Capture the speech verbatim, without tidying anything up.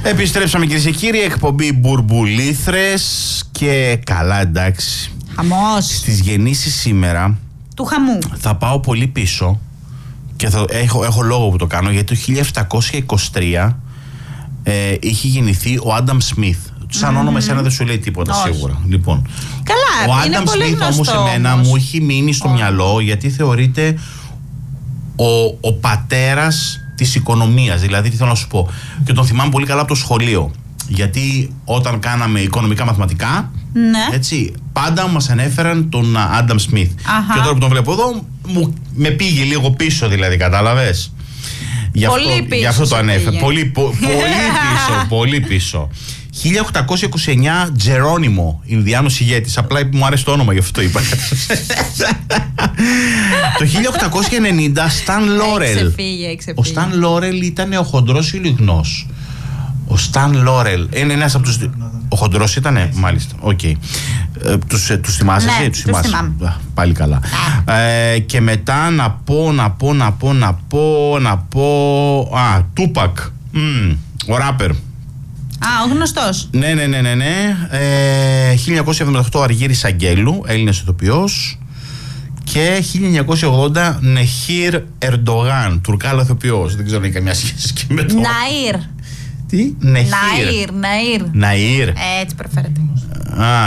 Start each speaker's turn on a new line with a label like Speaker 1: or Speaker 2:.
Speaker 1: Επιστρέψαμε, κυρίες και κύριοι, εκπομπή Μπουρμπουλήθρες και καλά, εντάξει.
Speaker 2: Χαμός.
Speaker 1: Στις γεννήσεις σήμερα
Speaker 2: Του χαμού.
Speaker 1: θα πάω πολύ πίσω και θα, έχω, έχω λόγο που το κάνω, γιατί το χίλια επτακόσια είκοσι τρία ε, είχε γεννηθεί ο Άνταμ Σμιθ. Σαν mm-hmm. όνομα εσένα δεν σου λέει τίποτα. Όχι. Σίγουρα. Λοιπόν,
Speaker 2: καλά,
Speaker 1: ο
Speaker 2: είναι
Speaker 1: Άνταμ
Speaker 2: πολύ
Speaker 1: Σμιθ όμως εμένα
Speaker 2: όμως.
Speaker 1: μου έχει μείνει στο oh. μυαλό, γιατί θεωρείται ο, ο πατέρας της οικονομίας. Δηλαδή, τι θέλω να σου πω, και τον θυμάμαι πολύ καλά από το σχολείο. Γιατί όταν κάναμε οικονομικά μαθηματικά,
Speaker 2: ναι.
Speaker 1: έτσι, πάντα μας ανέφεραν τον Άνταμ Σμιθ. Και τώρα που τον βλέπω εδώ, μου, με πήγε λίγο πίσω, δηλαδή, κατάλαβες. Γι' αυτό,
Speaker 2: πολύ πίσω.
Speaker 1: Γι' αυτό το ανέφερα. Πολύ, πο, πολύ πίσω, πολύ πίσω. χίλια οκτακόσια είκοσι εννιά, Τζερόνιμο, Ινδιάνος ηγέτης. Απλά μου άρεσε το όνομα, γι' αυτό είπα. Το χίλια οκτακόσια ενενήντα, Σταν Λόρελ. Ο Σταν Λόρελ ήταν ο χοντρός ή λιγνός? Ο Σταν Λόρελ είναι ένας από τους... Ο χοντρός ήτανε, μάλιστα, οκ. Okay. Ε, τους, τους θυμάσαι,
Speaker 2: ναι,
Speaker 1: εσύ, τους θυμάσαι. Α, πάλι καλά. Ε, και μετά να πω, να πω, να πω, να πω, να πω... Α, Τούπακ, mm, ο ράπερ.
Speaker 2: Α, ο γνωστός.
Speaker 1: Ναι, ναι, ναι, ναι, ναι. Ε, χίλια εννιακόσια εβδομήντα οκτώ, Αργύρης Αγγέλου, Έλληνας ηθοποιός. Και χίλια εννιακόσια ογδόντα, Νεχίρ Ερντογάν, Τουρκάλα ηθοποιός. Δεν ξέρω αν έχει καμιά σχέση και με το...
Speaker 2: Ναΐρ.
Speaker 1: Τι? Νεχίρ.
Speaker 2: Ναΐρ, Ναΐρ.
Speaker 1: Ναΐρ.
Speaker 2: Έτσι προφέρεται.
Speaker 1: Α,